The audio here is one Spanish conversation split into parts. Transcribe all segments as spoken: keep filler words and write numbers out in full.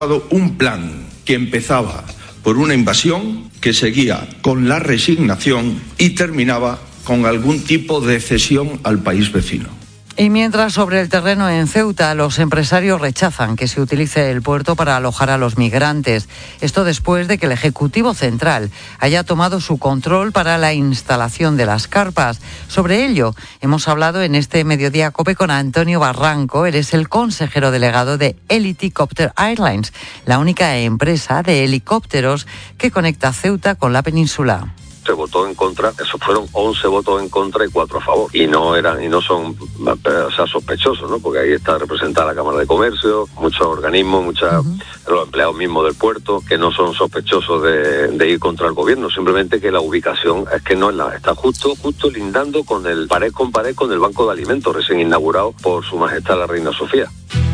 Un plan que empezaba por una invasión, que seguía con la resignación y terminaba con algún tipo de cesión al país vecino. Y mientras, sobre el terreno en Ceuta, los empresarios rechazan que se utilice el puerto para alojar a los migrantes. Esto después de que el Ejecutivo Central haya tomado su control para la instalación de las carpas. Sobre ello hemos hablado en este Mediodía COPE con Antonio Barranco. Él es el consejero delegado de Helicopter Airlines, la única empresa de helicópteros que conecta Ceuta con la península. Se votó en contra, esos fueron once votos en contra y cuatro a favor, y no eran y no son, o sea, sospechosos, ¿no? Porque ahí está representada la Cámara de Comercio, muchos organismos, muchos uh-huh. los empleados mismos del puerto, que no son sospechosos de, de ir contra el gobierno, simplemente que la ubicación es que no es la, está justo, justo lindando con el pared con pared con el Banco de Alimentos recién inaugurado por Su Majestad la Reina Sofía.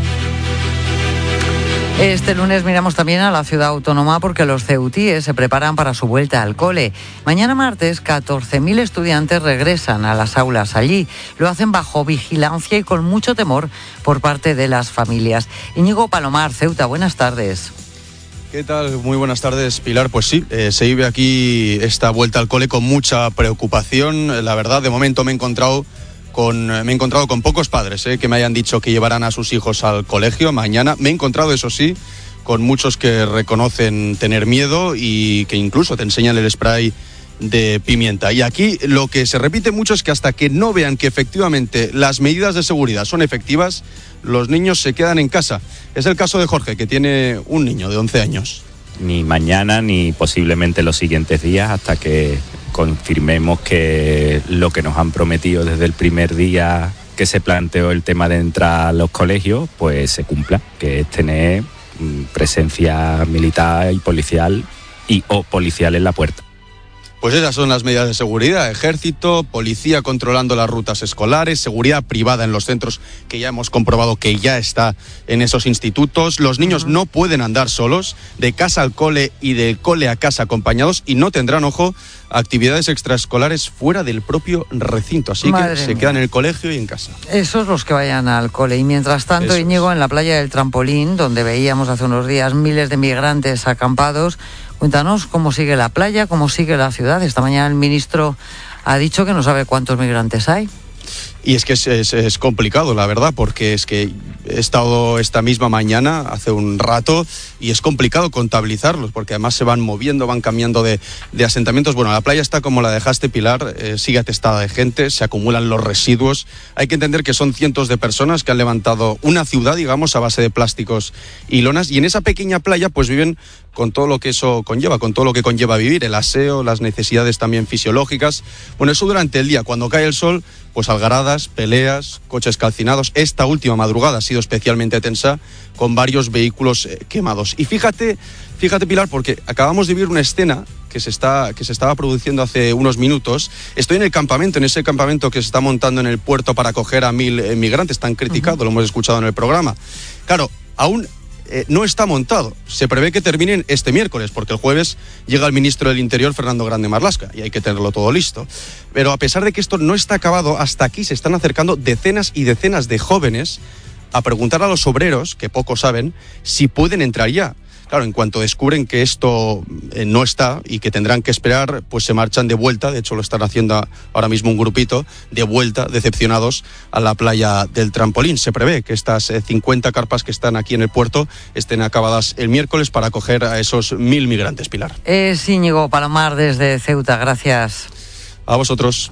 Este lunes miramos también a la ciudad autónoma porque los ceutíes se preparan para su vuelta al cole. Mañana martes, catorce mil estudiantes regresan a las aulas allí. Lo hacen bajo vigilancia y con mucho temor por parte de las familias. Íñigo Palomar, Ceuta, buenas tardes. ¿Qué tal? Muy buenas tardes, Pilar. Pues sí, eh, se vive aquí esta vuelta al cole con mucha preocupación. La verdad, de momento me he encontrado... Con, me he encontrado con pocos padres eh, que me hayan dicho que llevarán a sus hijos al colegio mañana. Me he encontrado, eso sí, con muchos que reconocen tener miedo y que incluso te enseñan el spray de pimienta. Y aquí lo que se repite mucho es que hasta que no vean que efectivamente las medidas de seguridad son efectivas, los niños se quedan en casa. Es el caso de Jorge, que tiene un niño de once años. Ni mañana ni posiblemente los siguientes días hasta que confirmemos que lo que nos han prometido desde el primer día que se planteó el tema de entrar a los colegios, pues se cumpla, que es tener presencia militar y policial y o policial en la puerta. Pues esas son las medidas de seguridad: ejército, policía controlando las rutas escolares, seguridad privada en los centros, que ya hemos comprobado que ya está en esos institutos. Los niños uh-huh. no pueden andar solos, de casa al cole y del cole a casa acompañados, y no tendrán, ojo, actividades extraescolares fuera del propio recinto. Así Madre que se mía. quedan en el colegio y en casa. Esos los que vayan al cole. Y mientras tanto, Eso Íñigo, es. en la playa del Trampolín, donde veíamos hace unos días miles de migrantes acampados, cuéntanos cómo sigue la playa, cómo sigue la ciudad. Esta mañana el ministro ha dicho que no sabe cuántos migrantes hay. Y es que es, es, es complicado, la verdad, porque es que he estado esta misma mañana, hace un rato, y es complicado contabilizarlos, porque además se van moviendo, van cambiando de, de asentamientos. Bueno, la playa está como la dejaste, Pilar, eh, sigue atestada de gente, se acumulan los residuos. Hay que entender que son cientos de personas que han levantado una ciudad, digamos, a base de plásticos y lonas, y en esa pequeña playa pues viven con todo lo que eso conlleva, con todo lo que conlleva vivir, el aseo, las necesidades también fisiológicas. Bueno, eso durante el día. Cuando cae el sol, pues algaradas, peleas, coches calcinados. Esta última madrugada ha sido especialmente tensa, con varios vehículos eh, quemados. Y fíjate, fíjate, Pilar, porque acabamos de vivir una escena que se está que se estaba produciendo hace unos minutos. Estoy en el campamento, en ese campamento que se está montando en el puerto para acoger a mil eh, migrantes, tan criticado, uh-huh. lo hemos escuchado en el programa. Claro, aún Eh, no está montado. Se prevé que terminen este miércoles, porque el jueves llega el ministro del Interior, Fernando Grande Marlaska, y hay que tenerlo todo listo. Pero a pesar de que esto no está acabado, hasta aquí se están acercando decenas y decenas de jóvenes a preguntar a los obreros, que poco saben, si pueden entrar ya. Claro, en cuanto descubren que esto eh, no está y que tendrán que esperar, pues se marchan de vuelta. De hecho, lo están haciendo ahora mismo un grupito, de vuelta, decepcionados, a la playa del Trampolín. Se prevé que estas eh, cincuenta carpas que están aquí en el puerto estén acabadas el miércoles para acoger a esos mil migrantes, Pilar. Es Íñigo Palomar desde Ceuta, gracias. A vosotros.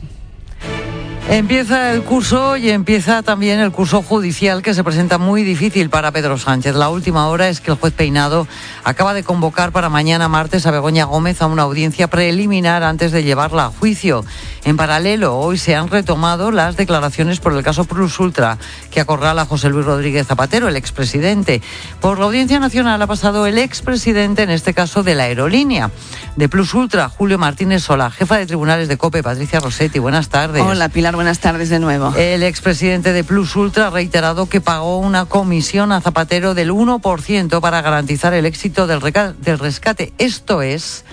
Empieza el curso y empieza también el curso judicial, que se presenta muy difícil para Pedro Sánchez. La última hora es que el juez Peinado acaba de convocar para mañana martes a Begoña Gómez a una audiencia preliminar antes de llevarla a juicio. En paralelo, hoy se han retomado las declaraciones por el caso Plus Ultra, que acorrala a José Luis Rodríguez Zapatero, el expresidente. Por la Audiencia Nacional ha pasado el expresidente, en este caso de la aerolínea. De Plus Ultra, Julio Martínez Solá, jefa de tribunales de COPE, Patricia Rossetti. Buenas tardes. Hola, Pilar. Buenas tardes de nuevo. El expresidente de Plus Ultra ha reiterado que pagó una comisión a Zapatero del uno por ciento para garantizar el éxito del, reca- del rescate. Esto es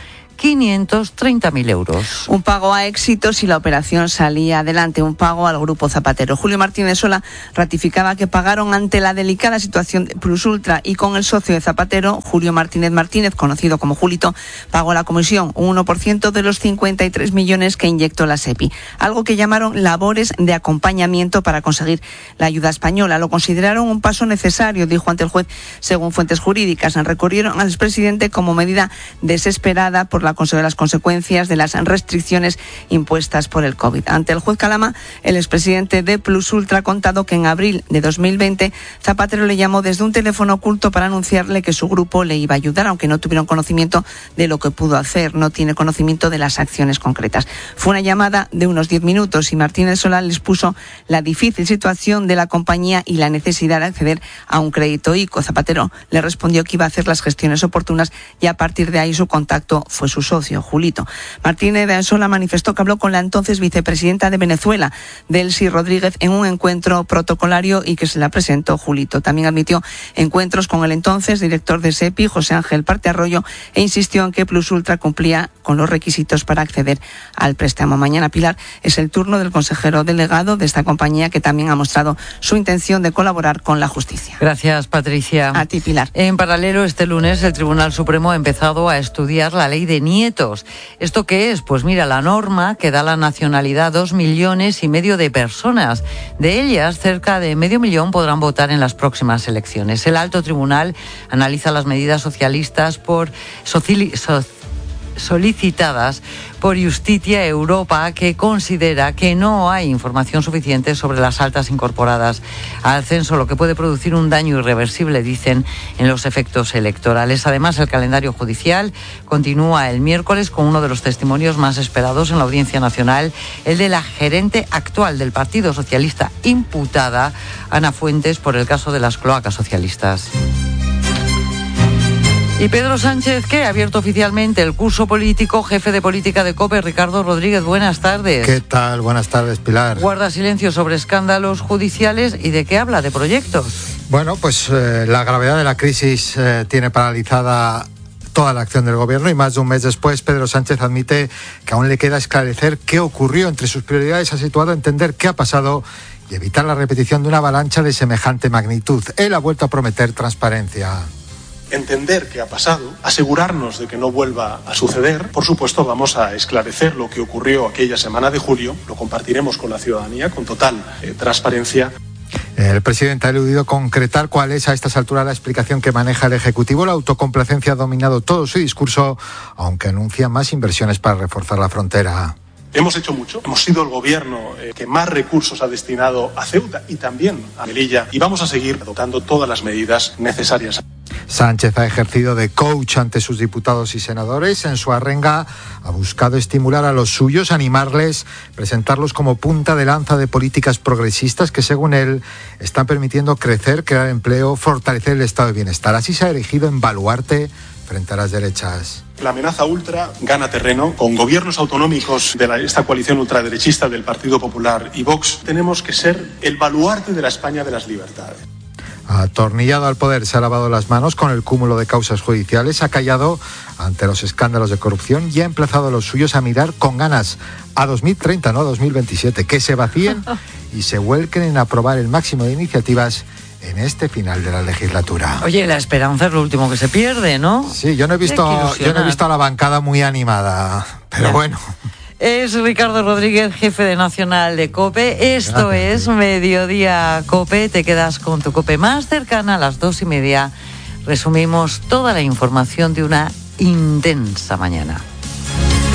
quinientos treinta mil euros. Un pago a éxito si la operación salía adelante, un pago al Grupo Zapatero. Julio Martínez Sola ratificaba que pagaron ante la delicada situación de Plus Ultra y con el socio de Zapatero, Julio Martínez Martínez, conocido como Julito, pagó la comisión, un uno por ciento de los cincuenta y tres millones que inyectó la SEPI. Algo que llamaron labores de acompañamiento para conseguir la ayuda española. Lo consideraron un paso necesario, dijo ante el juez, según fuentes jurídicas. Recurrieron al expresidente como medida desesperada por la, las consecuencias de las restricciones impuestas por el COVID. Ante el juez Calama, el expresidente de Plus Ultra ha contado que en abril de dos mil veinte Zapatero le llamó desde un teléfono oculto para anunciarle que su grupo le iba a ayudar, aunque no tuvieron conocimiento de lo que pudo hacer, no tiene conocimiento de las acciones concretas. Fue una llamada de unos diez minutos y Martínez Sola les puso la difícil situación de la compañía y la necesidad de acceder a un crédito I C O. Zapatero le respondió que iba a hacer las gestiones oportunas y a partir de ahí su contacto fue su socio, Julito. Martínez Sola manifestó que habló con la entonces vicepresidenta de Venezuela, Delcy Rodríguez, en un encuentro protocolario y que se la presentó Julito. También admitió encuentros con el entonces director de SEPI, José Ángel Partearroyo, e insistió en que Plus Ultra cumplía con los requisitos para acceder al préstamo. Mañana, Pilar, es el turno del consejero delegado de esta compañía, que también ha mostrado su intención de colaborar con la justicia. Gracias, Patricia. A ti, Pilar. En paralelo, este lunes el Tribunal Supremo ha empezado a estudiar la ley de nietos. ¿Esto qué es? Pues mira, la norma que da la nacionalidad a dos millones y medio de personas. De ellas, cerca de medio millón podrán votar en las próximas elecciones. El Alto Tribunal analiza las medidas socialistas por sociali- so- solicitadas por Justicia Europa, que considera que no hay información suficiente sobre las altas incorporadas al censo, lo que puede producir un daño irreversible, dicen, en los efectos electorales. Además, el calendario judicial continúa el miércoles con uno de los testimonios más esperados en la Audiencia Nacional, el de la gerente actual del Partido Socialista imputada, Ana Fuentes, por el caso de las cloacas socialistas. Y Pedro Sánchez, que ha abierto oficialmente el curso político, jefe de política de COPE, Ricardo Rodríguez, buenas tardes. ¿Qué tal? Buenas tardes, Pilar. Guarda silencio sobre escándalos judiciales y ¿de qué habla? ¿De proyectos? Bueno, pues eh, la gravedad de la crisis eh, tiene paralizada toda la acción del gobierno y más de un mes después Pedro Sánchez admite que aún le queda esclarecer qué ocurrió. Entre sus prioridades ha situado entender qué ha pasado y evitar la repetición de una avalancha de semejante magnitud. Él ha vuelto a prometer transparencia. Entender qué ha pasado, asegurarnos de que no vuelva a suceder. Por supuesto, vamos a esclarecer lo que ocurrió aquella semana de julio, lo compartiremos con la ciudadanía con total eh, transparencia. El presidente ha eludido concretar cuál es a estas alturas la explicación que maneja el Ejecutivo. La autocomplacencia ha dominado todo su discurso, aunque anuncia más inversiones para reforzar la frontera. Hemos hecho mucho, hemos sido el gobierno eh, que más recursos ha destinado a Ceuta y también a Melilla, y vamos a seguir adoptando todas las medidas necesarias. Sánchez ha ejercido de coach ante sus diputados y senadores. En su arenga ha buscado estimular a los suyos, animarles, presentarlos como punta de lanza de políticas progresistas que, según él, están permitiendo crecer, crear empleo, fortalecer el estado de bienestar. Así se ha erigido en baluarte frente a las derechas. La amenaza ultra gana terreno. Con gobiernos autonómicos de la, esta coalición ultraderechista del Partido Popular y Vox, tenemos que ser el baluarte de la España de las libertades. Atornillado al poder, se ha lavado las manos con el cúmulo de causas judiciales, ha callado ante los escándalos de corrupción y ha emplazado a los suyos a mirar con ganas a dos mil treinta, no a dos mil veintisiete, que se vacíen y se vuelquen en aprobar el máximo de iniciativas en este final de la legislatura. Oye, la esperanza es lo último que se pierde, ¿no? Sí, yo no he visto, yo no he visto a la bancada muy animada, pero ya. Bueno. Es Ricardo Rodríguez, jefe de Nacional de COPE. Esto Gracias, es Mediodía COPE. Te quedas con tu COPE más cercana a las dos y media. Resumimos toda la información de una intensa mañana.